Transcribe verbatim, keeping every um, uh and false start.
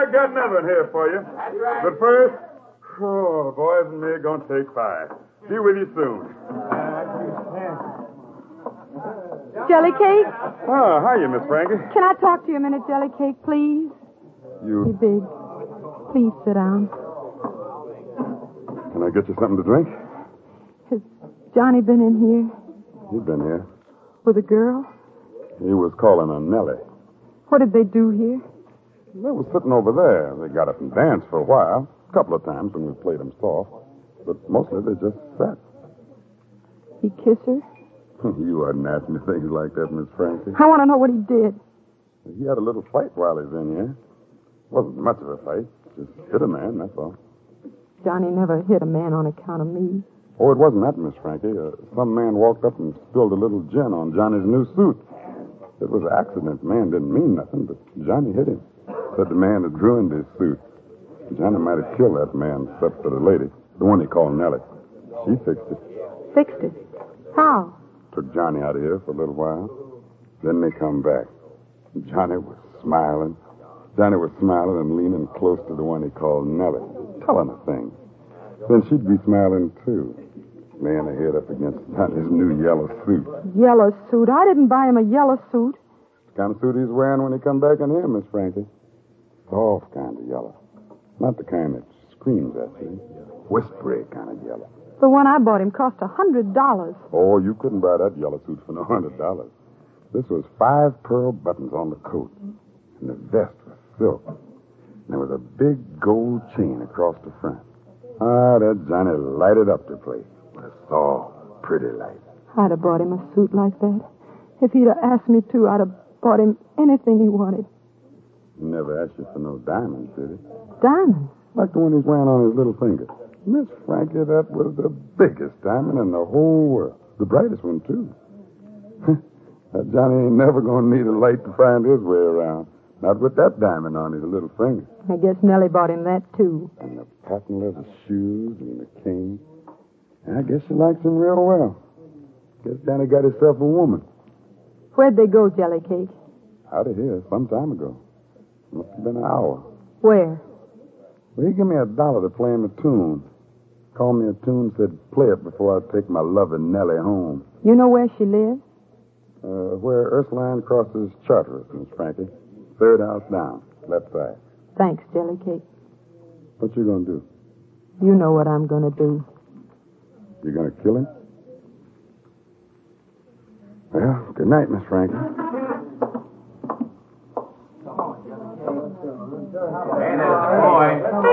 I got another one here for you. That's right. But first, oh, the boys and me are going to take five. Be with you soon. Jelly cake? Oh, hiya, Miss Frankie. Can I talk to you a minute, Jelly cake, please? You... You big. Please sit down. Can I get you something to drink? Has Johnny been in here He's been here. with a girl? He was calling on Nellie. What did they do here? They were sitting over there. They got up and danced for a while. A couple of times when we played them soft. But mostly they just sat. He kiss her? You wasn't asking me things like that, Miss Frankie. I want to know what he did. He had a little fight while he was in here. Wasn't much of a fight. Just hit a man, that's all. Johnny never hit a man on account of me. Oh, it wasn't that, Miss Frankie. Uh, some man walked up and spilled a little gin on Johnny's new suit. It was an accident. The man didn't mean nothing, but Johnny hit him. Said the man had ruined his suit. Johnny might have killed that man, except for the lady, the one he called Nellie. She fixed it. Fixed it? How? Took Johnny out of here for a little while. Then they come back. Johnny was smiling. Johnny was smiling and leaning close to the one he called Nellie, telling her things. Then she'd be smiling, too, laying her head up against Johnny's new yellow suit. Yellow suit? I didn't buy him a yellow suit. The kind of suit he's wearing when he come back in here, Miss Frankie. Soft kind of yellow. Not the kind that screams at you. Whispery kind of yellow. The one I bought him cost a hundred dollars. Oh, you couldn't buy that yellow suit for no hundred dollars. This was five pearl buttons on the coat. And the vest was silk. And there was a big gold chain across the front. Ah, that Johnny lighted up the place with a soft, pretty light. I'd have bought him a suit like that. If he'd have asked me to, I'd have bought him anything he wanted. He never asked you for no diamonds, did he? Diamonds? Like the one he's wearing on his little finger. Miss Frankie, that was the biggest diamond in the whole world. The brightest one, too. That Johnny ain't never going to need a light to find his way around. Not with that diamond on his little finger. I guess Nellie bought him that, too. And the patent leather shoes and the cane. And I guess she likes him real well. Guess Johnny got himself a woman. Where'd they go, Jelly Cake? Out of here some time ago. Must have been an hour. Where? Well, he gave me a dollar to play him a tune. Called me a tune, said play it before I take my loving Nellie home. You know where she lives? Uh, where Ursuline crosses Charteris, Miss Frankie. Third house down, left side. Thanks, Jelly Cake. What you gonna do? You know what I'm gonna do. You gonna kill him? Well, good night, Miss Frankie. Hey, there's a boy.